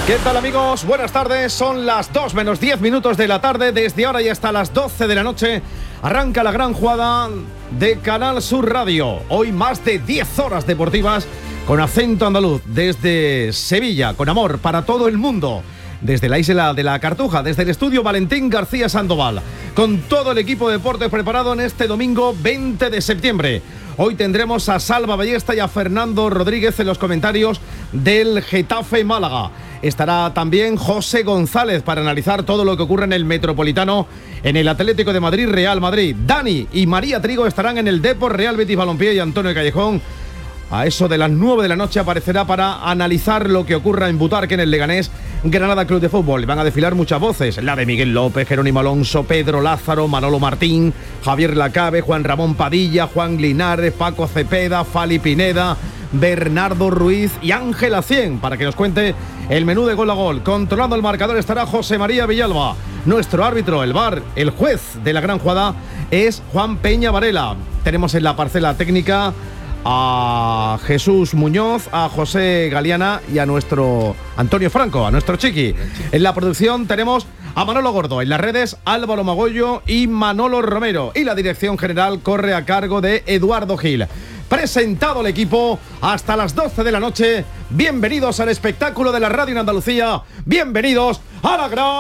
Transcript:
¿Qué tal, amigos? Buenas tardes, son las 2 menos 10 minutos de la tarde. Desde ahora y hasta las 12 de la noche arranca la gran jugada de Canal Sur Radio. Hoy más de 10 horas deportivas con acento andaluz desde Sevilla, con amor para todo el mundo. Desde la isla de la Cartuja, desde el estudio Valentín García Sandoval, con todo el equipo de deportes preparado en este domingo 20 de septiembre. Hoy tendremos a Salva Ballesta y a Fernando Rodríguez en los comentarios del Getafe Málaga. Estará también José González para analizar todo lo que ocurre en el Metropolitano, en el Atlético de Madrid, Real Madrid. Dani y María Trigo estarán en el Depor, Real Betis Balompié, y Antonio Callejón a eso de las 9 de la noche aparecerá para analizar lo que ocurra en Butarque, en el Leganés Granada Club de Fútbol. Van a desfilar muchas voces, la de Miguel López, Jerónimo Alonso, Pedro Lázaro, Manolo Martín, Javier Lacabe, Juan Ramón Padilla, Juan Linares, Paco Cepeda, Fali Pineda, Bernardo Ruiz y Ángela Cien, para que nos cuente el menú de Gol a Gol. Controlando el marcador estará José María Villalba. Nuestro árbitro, el VAR, el juez de la gran jugada es Juan Peña Varela. Tenemos en la parcela técnica a Jesús Muñoz, a José Galeana y a nuestro Antonio Franco, a nuestro Chiqui. En la producción tenemos a Manolo Gordo, en las redes Álvaro Magollo y Manolo Romero, y la dirección general corre a cargo de Eduardo Gil. Presentado el equipo hasta las 12 de la noche. Bienvenidos al espectáculo de la radio en Andalucía. Bienvenidos a la gran